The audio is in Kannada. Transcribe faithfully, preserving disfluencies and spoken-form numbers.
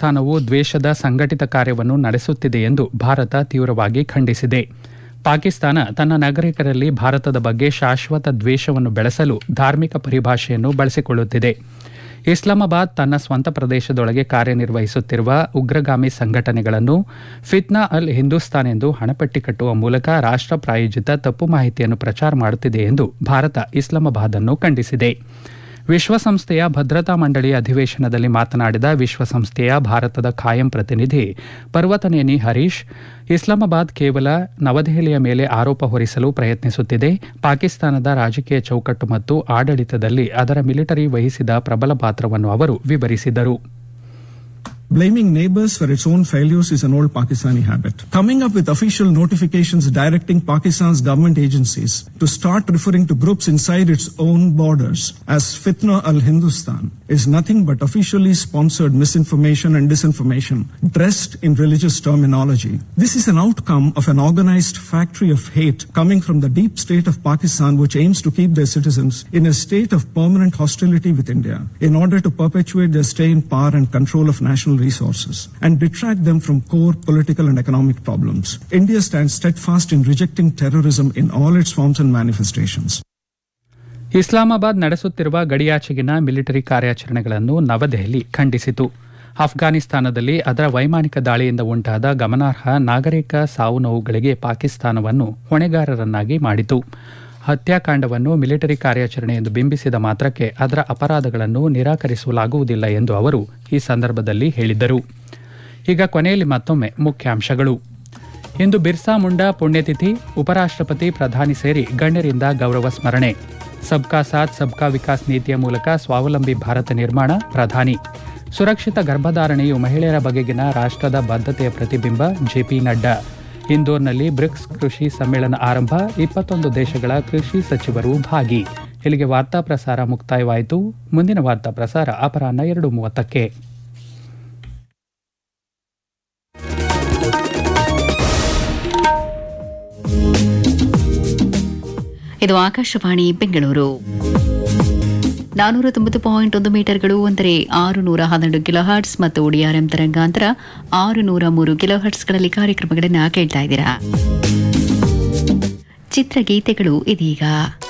ಪಾಕಿಸ್ತಾನವು ದ್ವೇಷದ ಸಂಘಟಿತ ಕಾರ್ಯವನ್ನು ನಡೆಸುತ್ತಿದೆ ಎಂದು ಭಾರತ ತೀವ್ರವಾಗಿ ಖಂಡಿಸಿದೆ. ಪಾಕಿಸ್ತಾನ ತನ್ನ ನಾಗರಿಕರಲ್ಲಿ ಭಾರತದ ಬಗ್ಗೆ ಶಾಶ್ವತ ದ್ವೇಷವನ್ನು ಬೆಳೆಸಲು ಧಾರ್ಮಿಕ ಪರಿಭಾಷೆಯನ್ನು ಬಳಸಿಕೊಳ್ಳುತ್ತಿದೆ. ಇಸ್ಲಾಮಾಬಾದ್ ತನ್ನ ಸ್ವಂತ ಪ್ರದೇಶದೊಳಗೆ ಕಾರ್ಯನಿರ್ವಹಿಸುತ್ತಿರುವ ಉಗ್ರಗಾಮಿ ಸಂಘಟನೆಗಳನ್ನು ಫಿತ್ನಾ ಅಲ್ ಹಿಂದೂಸ್ತಾನ್ ಎಂದು ಹಣಪಟ್ಟಿ ಕಟ್ಟುವ ಮೂಲಕ ರಾಷ್ಟ್ರ ಪ್ರಾಯೋಜಿತ ತಪ್ಪು ಮಾಹಿತಿಯನ್ನು ಪ್ರಚಾರ ಮಾಡುತ್ತಿದೆ ಎಂದು ಭಾರತ ಇಸ್ಲಾಮಾಬಾದ್ ಅನ್ನು ಖಂಡಿಸಿದೆ. ವಿಶ್ವಸಂಸ್ಥೆಯ ಭದ್ರತಾ ಮಂಡಳಿಯ ಅಧಿವೇಶನದಲ್ಲಿ ಮಾತನಾಡಿದ ವಿಶ್ವಸಂಸ್ಥೆಯ ಭಾರತದ ಖಾಯಂ ಪ್ರತಿನಿಧಿ ಪರ್ವತನೇನಿ ಹರೀಶ್, ಇಸ್ಲಾಮಾಬಾದ್ ಕೇವಲ ನವದೆಹಲಿಯ ಮೇಲೆ ಆರೋಪ ಹೊರಿಸಲು ಪ್ರಯತ್ನಿಸುತ್ತಿದೆ. ಪಾಕಿಸ್ತಾನದ ರಾಜಕೀಯ ಚೌಕಟ್ಟು ಮತ್ತು ಆಡಳಿತದಲ್ಲಿ ಅದರ ಮಿಲಿಟರಿ ವಹಿಸಿದ ಪ್ರಬಲ ಪಾತ್ರವನ್ನು ಅವರು ವಿವರಿಸಿದರು. Blaming neighbors for its own failures is an old Pakistani habit. Coming up with official notifications directing Pakistan's government agencies to start referring to groups inside its own borders as Fitna al-Hindustan is nothing but officially sponsored misinformation and disinformation dressed in religious terminology. This is an outcome of an organized factory of hate coming from the deep state of Pakistan, which aims to keep their citizens in a state of permanent hostility with India in order to perpetuate their stay in power and control of national resources and detract them from core political and economic problems. India stands steadfast in rejecting terrorism in all its forms and manifestations. Islamabad ನಡೆಸುತ್ತಿರುವ ಗಡಿಯಾಚೆಗಿನ ಮಿಲಿಟರಿ ಕಾರ್ಯಾಚರಣೆಗಳನ್ನು ನವದೆಹಲಿ ಖಂಡಿಸಿತು. ಅಫ್ಘಾನಿಸ್ತಾನದಲ್ಲಿ ಅದರ ವೈಮಾನಿಕ ದಾಳಿಯಿಂದ ಉಂಟಾದ ಗಮನಾರ್ಹ ನಾಗರಿಕ ಸಾವು ನೋವುಗಳಿಗೆ ಪಾಕಿಸ್ತಾನವನ್ನು ಹೊಣೆಗಾರರನ್ನಾಗಿ ಮಾಡಿತು. ಹತ್ಯಾಕಾಂಡವನ್ನು ಮಿಲಿಟರಿ ಕಾರ್ಯಾಚರಣೆ ಎಂದು ಬಿಂಬಿಸಿದ ಮಾತ್ರಕ್ಕೆ ಅದರ ಅಪರಾಧಗಳನ್ನು ನಿರಾಕರಿಸಲಾಗುವುದಿಲ್ಲ ಎಂದು ಅವರು ಈ ಸಂದರ್ಭದಲ್ಲಿ ಹೇಳಿದರು. ಈಗ ಕೊನೆಯಲ್ಲಿ ಮತ್ತೊಮ್ಮೆ ಮುಖ್ಯಾಂಶಗಳು. ಇಂದು ಬಿರ್ಸಾ ಮುಂಡಾ ಪುಣ್ಯತಿಥಿ. ಉಪರಾಷ್ಟ್ರಪತಿ, ಪ್ರಧಾನಿ ಸೇರಿ ಗಣ್ಯರಿಂದ ಗೌರವ ಸ್ಮರಣೆ. ಸಬ್ಕಾ ಸಾಥ್ ಸಬ್ಕಾ ವಿಕಾಸ್ ನೀತಿಯ ಮೂಲಕ ಸ್ವಾವಲಂಬಿ ಭಾರತ ನಿರ್ಮಾಣ, ಪ್ರಧಾನಿ. ಸುರಕ್ಷಿತ ಗರ್ಭಧಾರಣೆಯು ಮಹಿಳೆಯರ ಬಗೆಗಿನ ರಾಷ್ಟ್ರದ ಬದ್ಧತೆಯ ಪ್ರತಿಬಿಂಬ, ಜೆಪಿ ನಡ್ಡಾ. ಇಂದೋರ್ನಲ್ಲಿ ಬ್ರಿಕ್ಸ್ ಕೃಷಿ ಸಮ್ಮೇಳನ ಆರಂಭ. ಇಪ್ಪತ್ತೊಂದು ದೇಶಗಳ ಕೃಷಿ ಸಚಿವರು ಭಾಗಿ. ಇಲ್ಲಿಗೆ ವಾರ್ತಾ ಪ್ರಸಾರ ಮುಕ್ತಾಯವಾಯಿತು. ಮುಂದಿನ ವಾರ್ತಾ ಪ್ರಸಾರ ಅಪರಾಹ್ನ ಎರಡು ಮೂವತ್ತಕ್ಕೆ. ಇದು ಆಕಾಶವಾಣಿ ಬೆಂಗಳೂರು. ನಾನೂರ ತೊಂಬತ್ತು ಪಾಯಿಂಟ್ ಒಂದು ಮೀಟರ್ಗಳು ಅಂದರೆ ಆರು ನೂರ ಹನ್ನೆರಡು ಕಿಲೋ ಹರ್ಟ್ಸ್ ಮತ್ತು ಡಿಆರ್ಎಂ ತರಂಗಾಂತರ ಆರು ನೂರ ಮೂರು ಕಿಲೋ ಹರ್ಟ್ಸ್ಗಳಲ್ಲಿ ಕಾರ್ಯಕ್ರಮಗಳನ್ನು ಕೇಳ್ತಾ ಇದ್ದೀರಾ. ಚಿತ್ರಗೀತೆಗಳು ಇದೀಗ.